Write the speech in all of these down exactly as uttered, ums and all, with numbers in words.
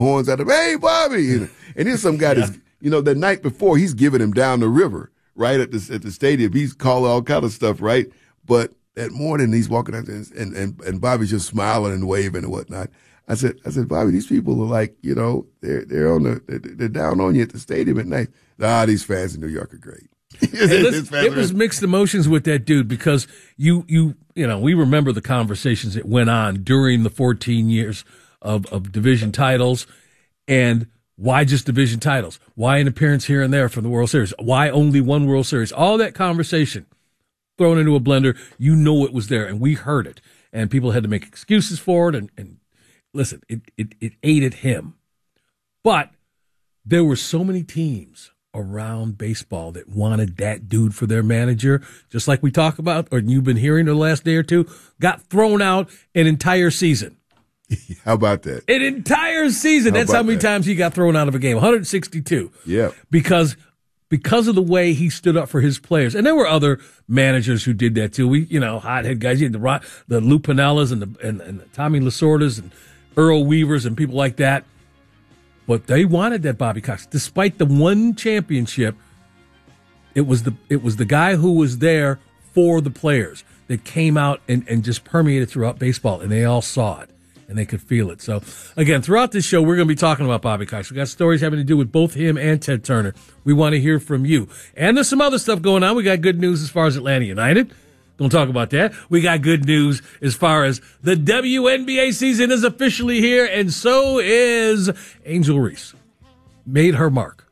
horns at him. Hey, Bobby! And, and here's some guy yeah. that's, you know, the night before, he's giving him down the river, right, at the, at the stadium. He's calling all kind of stuff, right? But that morning, he's walking out there, and, and, and Bobby's just smiling and waving and whatnot. I said, I said, Bobby, these people are like, you know, they're they're on the they're, they're down on you at the stadium at night. Ah, these fans in New York are great. Hey, listen, it was mixed emotions with that dude because you you you know we remember the conversations that went on during the fourteen years of of division titles, and why just division titles? Why an appearance here and there from the World Series? Why only one World Series? All that conversation thrown into a blender. You know it was there, and we heard it, and people had to make excuses for it, and and. Listen, it, it, it ate at him. But there were so many teams around baseball that wanted that dude for their manager, just like we talk about, or you've been hearing the last day or two, got thrown out an entire season. How about that? An entire season. How That's how many that? times he got thrown out of a game, one hundred sixty-two. Yeah. Because because of the way he stood up for his players. And there were other managers who did that too. We, you know, hothead guys, you had the, the Lou Pinellas and the, and, and the Tommy Lasordas and Earl Weavers and people like that. But they wanted that Bobby Cox. Despite the one championship, it was the it was the guy who was there for the players that came out and, and just permeated throughout baseball, and they all saw it, and they could feel it. So, again, throughout this show, we're going to be talking about Bobby Cox. We got stories having to do with both him and Ted Turner. We want to hear from you. And there's some other stuff going on. We got good news as far as Atlanta United. Don't talk about that. We got good news as far as the W N B A season is officially here, and so is Angel Reese. Made her mark.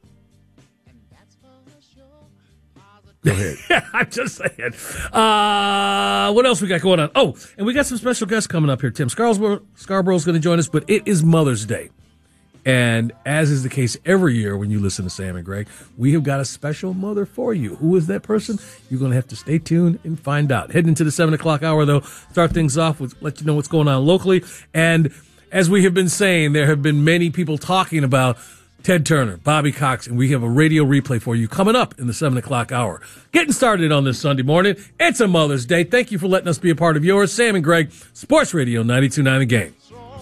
Go ahead. Yeah, I'm just saying. Uh, what else we got going on? Oh, and we got some special guests coming up here, Tim. Scarborough, Scarborough's going to join us, but it is Mother's Day. And as is the case every year when you listen to Sam and Greg, we have got a special mother for you. Who is that person? You're going to have to stay tuned and find out. Heading into the seven o'clock hour, though, start things off with let you know what's going on locally. And as we have been saying, there have been many people talking about Ted Turner, Bobby Cox, and we have a radio replay for you coming up in the seven o'clock hour. Getting started on this Sunday morning. It's a Mother's Day. Thank you for letting us be a part of yours. Sam and Greg, Sports Radio ninety-two point nine The Game.